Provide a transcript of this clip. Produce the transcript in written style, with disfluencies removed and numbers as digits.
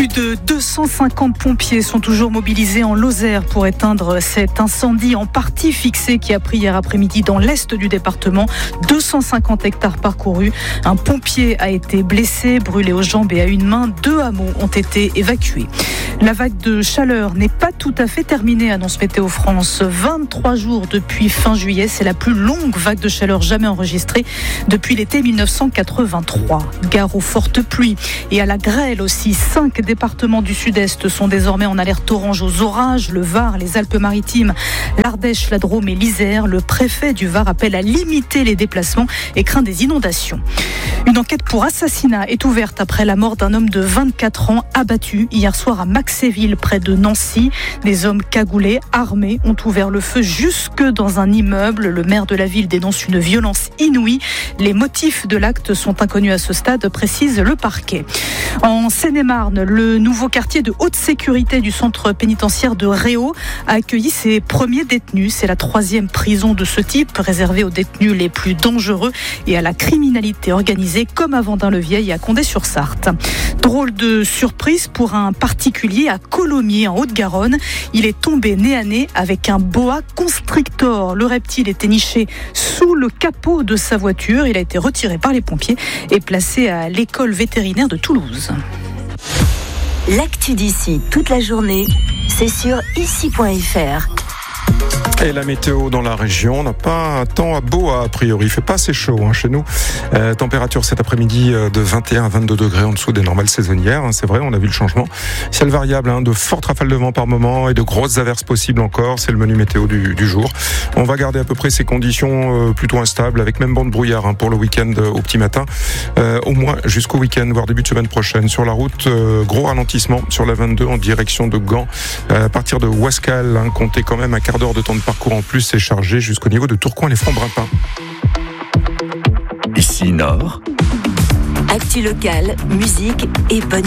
Plus de 250 pompiers sont toujours mobilisés en Lozère pour éteindre cet incendie en partie fixé qui a pris hier après-midi dans l'est du département. 250 hectares parcourus. Un pompier a été blessé, brûlé aux jambes et à une main. 2 hameaux ont été évacués. La vague de chaleur n'est pas tout à fait terminée, annonce Météo France. 23 jours depuis fin juillet, c'est la plus longue vague de chaleur jamais enregistrée depuis l'été 1983. Gare aux fortes pluies et à la grêle aussi. 5 départements du sud-est sont désormais en alerte orange aux orages. Le Var, les Alpes-Maritimes, l'Ardèche, la Drôme et l'Isère. Le préfet du Var appelle à limiter les déplacements et craint des inondations. Une enquête pour assassinat est ouverte après la mort d'un homme de 24 ans abattu hier soir à Maxéville, près de Nancy. Des hommes cagoulés, armés, ont ouvert le feu jusque dans un immeuble. Le maire de la ville dénonce une violence inouïe. Les motifs de l'acte sont inconnus à ce stade, précise le parquet. En Seine-et-Marne, le nouveau quartier de haute sécurité du centre pénitentiaire de Réau a accueilli ses premiers détenus. C'est la 3e prison de ce type, réservée aux détenus les plus dangereux et à la criminalité organisée, comme à Vendin-le-Vieil et à Condé-sur-Sarthe. Drôle de surprise pour un particulier à Colomiers, en Haute-Garonne. Il est tombé nez à nez avec un boa constrictor. Le reptile était niché sous le capot de sa voiture. Il a été retiré par les pompiers et placé à l'école vétérinaire de Toulouse. L'actu d'ici toute la journée, c'est sur ici.fr. Et la météo dans la région, on n'a pas un temps à Boa a priori, il fait pas assez chaud chez nous. Température cet après-midi de 21 à 22 degrés en dessous des normales saisonnières, c'est vrai, on a vu le changement. Ciel variable, de fortes rafales de vent par moment et de grosses averses possibles encore, c'est le menu météo du jour. On va garder à peu près ces conditions plutôt instables, avec même bande brouillard pour le week-end au petit matin, au moins jusqu'au week-end, voire début de semaine prochaine. Sur la route, gros ralentissement sur la 22 en direction de Gand, à partir de Ouascal, comptez quand même un quart d'heure de temps de parcours en plus, c'est chargé jusqu'au niveau de Tourcoing les Francs-Brapins. Ici Nord. Actu locale, musique et bonne